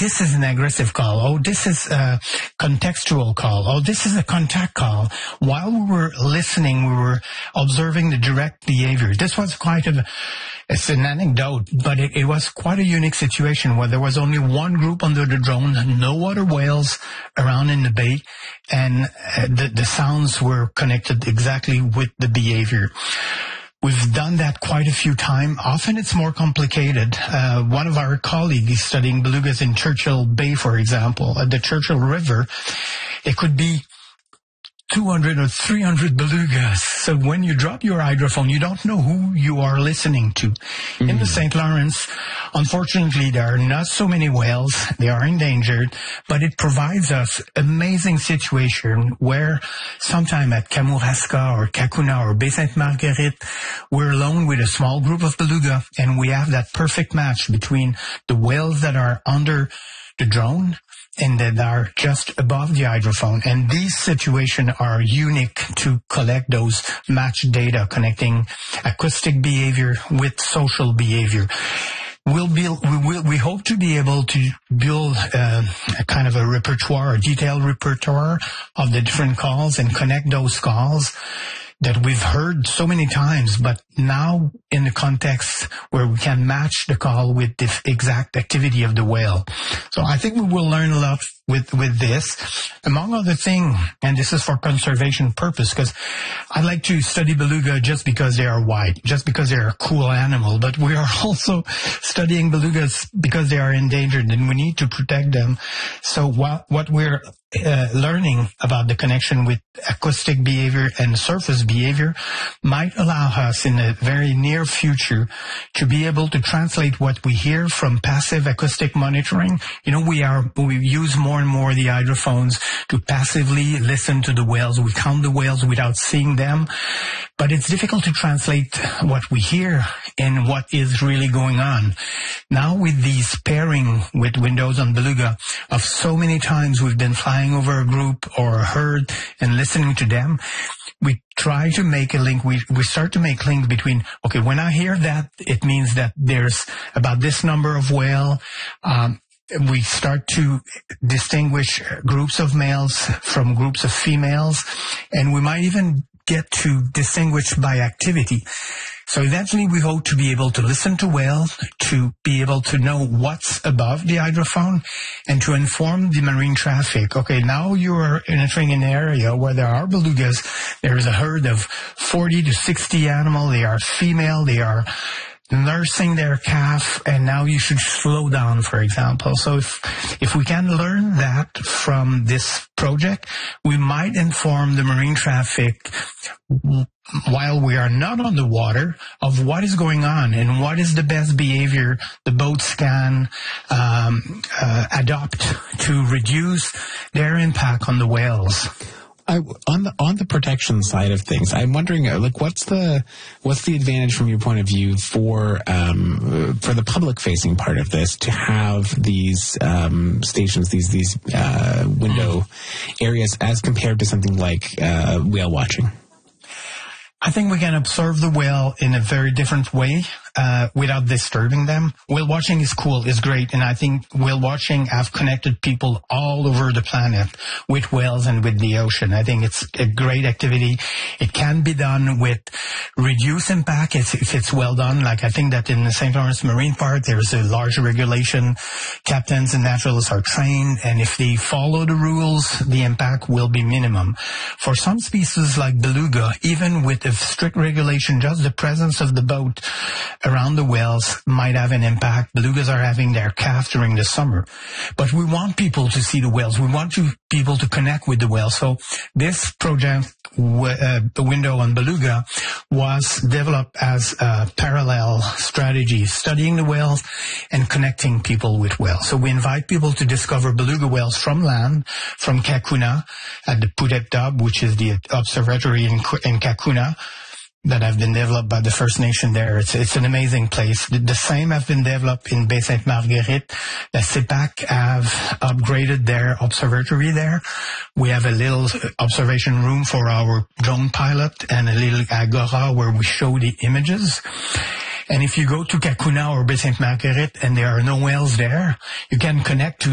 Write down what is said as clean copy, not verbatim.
this is an aggressive call. Oh, this is a contextual call. Oh, this is a contact call. While we were listening, we were observing the direct behavior. This was it's an anecdote, but it was quite a unique situation where there was only one group under the drone, no other whales around in the bay, and the sounds were connected exactly with the behavior. We've done that quite a few times. Often it's more complicated. One of our colleagues is studying belugas in Churchill Bay, for example, at the Churchill River. It could be 200 or 300 belugas. So when you drop your hydrophone, you don't know who you are listening to. Mm-hmm. In the St. Lawrence, unfortunately, there are not so many whales. They are endangered, but it provides us amazing situation where sometime at Kamouraska or Kakuna or Baie Sainte-Marguerite, we're alone with a small group of beluga, and we have that perfect match between the whales that are under the drone and that are just above the hydrophone. And these situations are unique to collect those match data, connecting acoustic behavior with social behavior. We hope to be able to build a kind of a repertoire, a detailed repertoire of the different calls and connect those calls that we've heard so many times, but now in the context where we can match the call with the exact activity of the whale. So I think we will learn a lot with this. Among other things, and this is for conservation purpose, because I like to study beluga just because they are white, just because they're a cool animal, but we are also studying belugas because they are endangered and we need to protect them. So what we're learning about the connection with acoustic behavior and surface behavior might allow us in the very near future to be able to translate what we hear from passive acoustic monitoring. You know, we use more and more the hydrophones to passively listen to the whales. We count the whales without seeing them, but it's difficult to translate what we hear and what is really going on. Now with these pairing with Windows on Beluga of so many times we've been flying over a group or a herd and listening to them, we try to make a link. We start to make link between, okay, when I hear that, it means that there's about this number of whale. We start to distinguish groups of males from groups of females, and we might even get to distinguish by activity. So eventually we hope to be able to listen to whales, to be able to know what's above the hydrophone, and to inform the marine traffic. Okay, now you are entering an area where there are belugas. There is a herd of 40 to 60 animals. They are female. They are nursing their calf, and now you should slow down, for example. So if we can learn that from this project, we might inform the marine traffic while we are not on the water of what is going on and what is the best behavior the boats can adopt to reduce their impact on the whales. On the protection side of things, I'm wondering, like, what's the advantage from your point of view for the public facing part of this to have these stations, these window areas as compared to something like whale watching? I think we can observe the whale in a very different way without disturbing them. Whale watching is cool, is great, and I think whale watching have connected people all over the planet with whales and with the ocean. I think it's a great activity. It can be done with reduced impact if it's well done. Like I think that in the St. Lawrence Marine Park, there's a large regulation. Captains and naturalists are trained, and if they follow the rules, the impact will be minimum. For some species like beluga, even with a strict regulation, just the presence of the boat around the whales might have an impact. Belugas are having their calf during the summer, but we want people to see the whales. We want people to connect with the whales. So this project, the Window on Beluga, was developed as a parallel strategy, studying the whales and connecting people with whales. So we invite people to discover beluga whales from land, from Kakuna at the Poudet Dub, which is the observatory in Kakuna, that have been developed by the First Nation there. It's an amazing place. The same have been developed in Baie Sainte-Marguerite. The CEPAC have upgraded their observatory there. We have a little observation room for our drone pilot and a little agora where we show the images. And if you go to Kakuna or Baie Sainte-Marguerite and there are no whales there, you can connect to